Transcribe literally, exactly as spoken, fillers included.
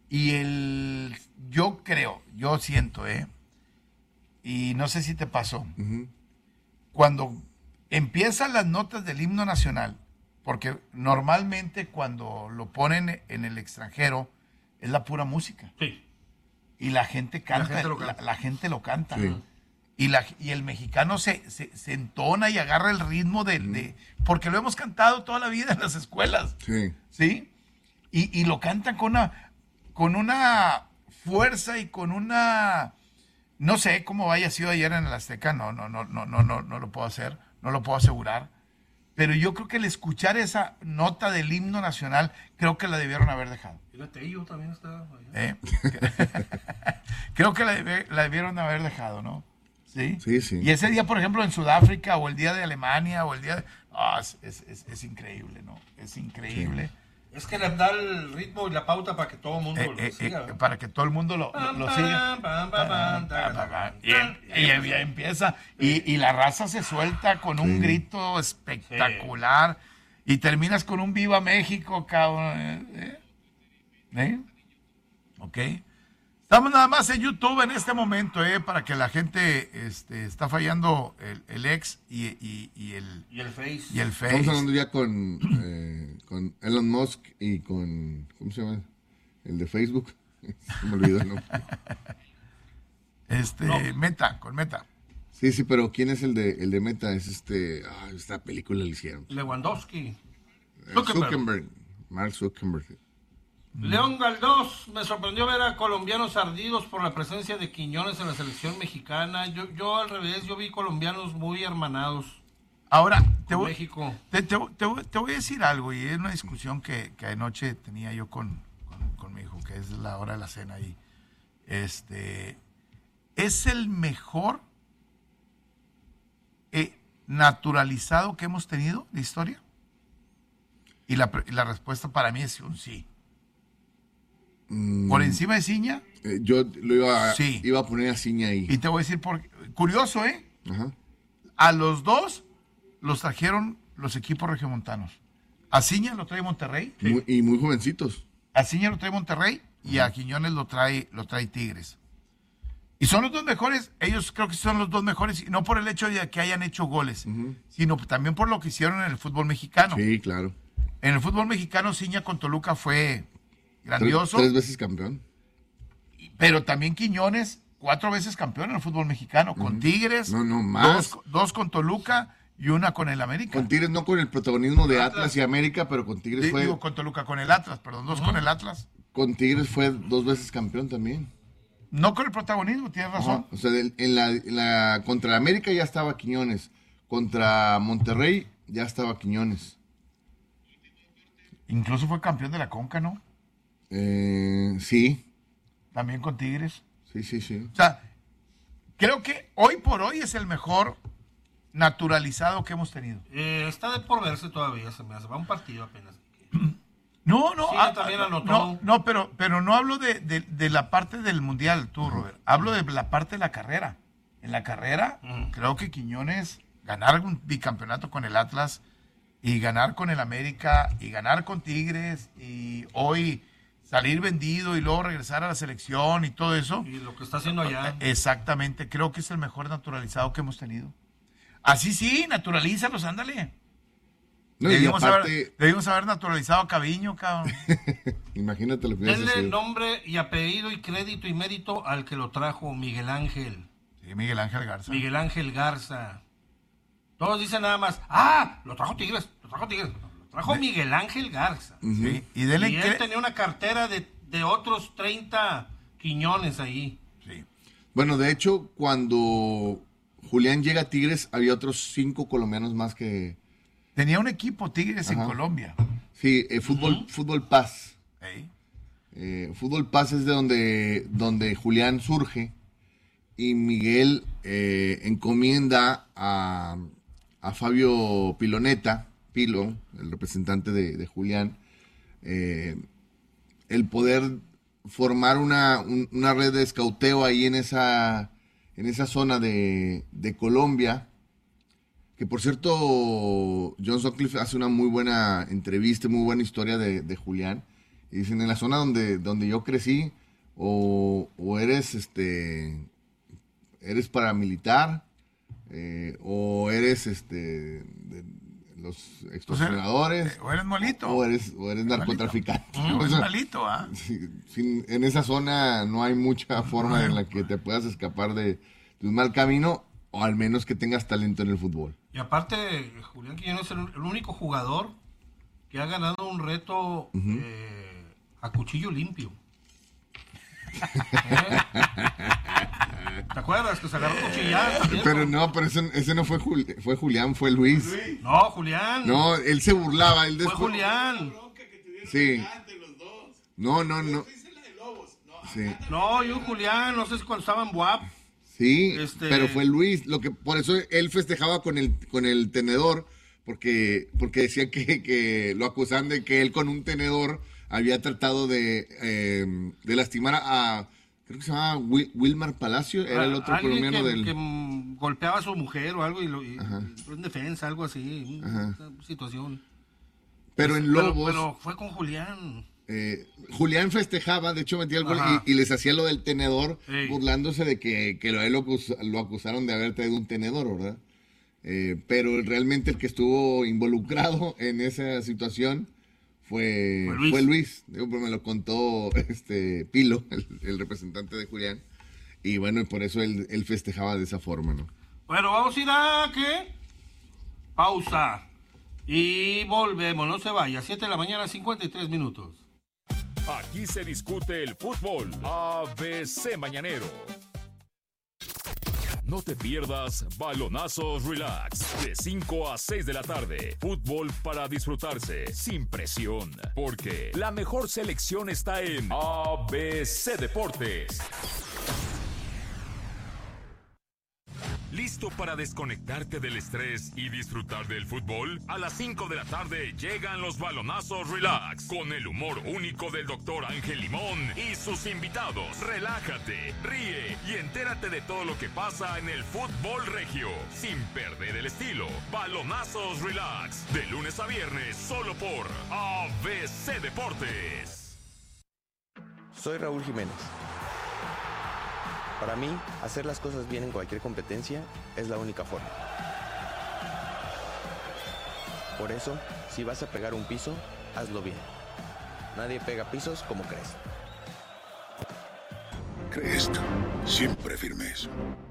Y el, yo creo, yo siento, ¿eh? Y no sé si te pasó. Uh-huh. Cuando empiezan las notas del himno nacional, porque normalmente cuando lo ponen en el extranjero es la pura música. Sí. Y la gente canta, la gente lo canta. La, la gente lo canta. Sí. Y, la, y el mexicano se, se, se entona y agarra el ritmo de, uh-huh. de... Porque lo hemos cantado toda la vida en las escuelas. Sí. ¿Sí? Y, y lo cantan con una, con una fuerza y con una... No sé cómo haya sido ayer en el Azteca, no, no, no, no, no, no, no lo puedo hacer, no lo puedo asegurar. Pero yo creo que el escuchar esa nota del himno nacional, creo que la debieron haber dejado. Fíjate, yo también estaba allá. ¿Eh? Creo que la, debe, la debieron haber dejado, ¿no? ¿Sí? Sí, sí. Y ese día, por ejemplo, en Sudáfrica, o el día de Alemania, o el día de... Oh, es, es, es, es increíble, ¿no? Es increíble. Sí. Es que le da el ritmo y la pauta para que todo el mundo eh, lo eh, siga. Eh, para que todo el mundo lo, lo, lo siga. Y, y, y empieza. Y, y la raza se suelta con un sí. grito espectacular. Sí. Y terminas con un Viva México, cabrón. ¿Eh? ¿Eh? Ok. Estamos nada más en YouTube en este momento, ¿eh? Para que la gente este, está fallando el, el ex y, y, y, el, y el Face. Y el Face. Estamos hablando ya con, eh, con Elon Musk y con, ¿cómo se llama? El de Facebook. Se me olvidó el nombre. Este, no. Meta, con Meta. Sí, sí, pero ¿quién es el de, el de Meta? Es este, ah, esta película le hicieron. Lewandowski. Eh, Zuckerberg. Zuckerberg. Mark Zuckerberg. León Galdós, me sorprendió ver a colombianos ardidos por la presencia de Quiñones en la selección mexicana. Yo, yo al revés, yo vi colombianos muy hermanados. Ahora, te voy, México. Te, te, te, te voy a decir algo, y es una discusión que, que anoche tenía yo con, con, con mi hijo, que es la hora de la cena ahí. Este, es el mejor eh, naturalizado que hemos tenido de historia. Y la, y la respuesta para mí es un sí. ¿Por encima de Ciña? Eh, yo lo iba a, sí. iba a poner a Ciña ahí. Y te voy a decir, por curioso, ¿eh? Ajá. A los dos los trajeron los equipos regiomontanos. A Ciña lo trae Monterrey. Muy, y muy jovencitos. A Ciña lo trae Monterrey y a Quiñones lo trae, lo trae Tigres. Y son los dos mejores, ellos creo que son los dos mejores, y no por el hecho de que hayan hecho goles, uh-huh. sino también por lo que hicieron en el fútbol mexicano. Sí, claro. En el fútbol mexicano, Ciña con Toluca fue... grandioso. Tres, tres veces campeón. Pero también Quiñones, cuatro veces campeón en el fútbol mexicano, con uh-huh. Tigres. No, no, más. Dos, dos con Toluca y una con el América. Con Tigres no con el protagonismo de Atlas, Atlas y América, pero con Tigres D- fue... Digo, con Toluca, con el Atlas, perdón, dos uh-huh. con el Atlas. Con Tigres fue dos veces campeón también. No con el protagonismo, tienes razón. Uh-huh. O sea, de, en, la, en la... Contra América ya estaba Quiñones. Contra Monterrey ya estaba Quiñones. Incluso fue campeón de la Conca, ¿no? Eh, sí. También con Tigres. Sí, sí, sí. O sea, creo que hoy por hoy es el mejor naturalizado que hemos tenido. Eh, está de por verse todavía, se me hace. Va un partido apenas. No, no. Sí, ah, también ah, anotó. No, no, pero, pero no hablo de, de, de la parte del mundial, tú, Robert. Hablo de la parte de la carrera. En la carrera, uh-huh. creo que Quiñones ganar un bicampeonato con el Atlas y ganar con el América y ganar con Tigres y hoy salir vendido y luego regresar a la selección y todo eso. Y lo que está haciendo allá. Exactamente, creo que es el mejor naturalizado que hemos tenido. Así sí, naturalízalos, ándale. No, debimos, aparte... haber, debimos haber naturalizado a Caviño, cabrón. Imagínate lo que hubiera Denle nombre y apellido y crédito y mérito al que lo trajo, Miguel Ángel. Sí, Miguel Ángel Garza. Miguel Ángel Garza. Todos dicen nada más, ah, lo trajo Tigres, lo trajo Tigres. Lo trajo de... Miguel Ángel Garza. Uh-huh. Sí, y, y él cre... tenía una cartera de, de otros treinta Quiñones ahí. Sí. Bueno, de hecho, cuando Julián llega a Tigres, había otros cinco colombianos más que... Tenía un equipo Tigres Ajá. en Colombia. Sí, eh, fútbol, uh-huh. fútbol Paz. ¿Eh? Eh, fútbol Paz es de donde, donde Julián surge y Miguel eh, encomienda a, a Fabio Piloneta, Pilo, el representante de, de Julián, eh, el poder formar una, un, una red de escauteo ahí en esa, en esa zona de, de Colombia. Que por cierto, John Sutcliffe hace una muy buena entrevista, muy buena historia de, de Julián. Y dicen, en la zona donde, donde yo crecí, o, o eres este eres paramilitar, eh, o eres este de los extorsionadores, o eres malito, o eres, o eres narcotraficante. Mm, o es sea, malito, ¿ah? sí, sin- en esa zona no hay mucha forma en la que te puedas escapar de, de un mal camino, o al menos que tengas talento en el fútbol. Y aparte, Julián Quiñones es el, el único jugador que ha ganado un reto uh-huh. eh, a cuchillo limpio. ¿Eh? ¿Te acuerdas que se agarró cuchillar también? Pero no, pero ese, ese no fue, Juli, fue Julián, fue Luis. No, Julián. No, él se burlaba. Él después... Fue Julián. Sí. No, no, no. Sí. No, yo Julián, no sé si cuando estaban W A P. Sí, este... pero fue Luis. Lo que, por eso él festejaba con el, con el tenedor, porque, porque decía que, que lo acusaban de que él con un tenedor había tratado de, eh, de lastimar a, creo que se llamaba Wil, Wilmar Palacio, era el otro colombiano que, del... que golpeaba a su mujer o algo y, lo, y en defensa, algo así, una situación. Pero en Lobos... Pero, pero fue con Julián. Eh, Julián festejaba, de hecho metía el gol y, y les hacía lo del tenedor, sí. burlándose de que, que lo, él lo, acus, lo acusaron de haber traído un tenedor, ¿verdad? Eh, pero realmente el que estuvo involucrado en esa situación fue, fue Luis. Fue Luis. Digo, pues me lo contó este Pilo, el, el representante de Julián, y bueno, por eso él, él festejaba de esa forma, ¿no? Bueno, vamos a ir a ¿qué? Pausa. Y volvemos, no se vaya. siete de la mañana, cincuenta y tres minutos. Aquí se discute el fútbol. A B C Mañanero. No te pierdas Balonazos Relax. De cinco a seis de la tarde. Fútbol para disfrutarse. Sin presión. Porque la mejor selección está en A B C Deportes. ¿Listo para desconectarte del estrés y disfrutar del fútbol? A las cinco de la tarde llegan los Balonazos Relax con el humor único del doctor Ángel Limón y sus invitados. Relájate, ríe y entérate de todo lo que pasa en el fútbol regio sin perder el estilo. Balonazos Relax de lunes a viernes solo por A B C Deportes. Soy Raúl Jiménez. Para mí, hacer las cosas bien en cualquier competencia es la única forma. Por eso, si vas a pegar un piso, hazlo bien. Nadie pega pisos como Crest. Crest, siempre firmes.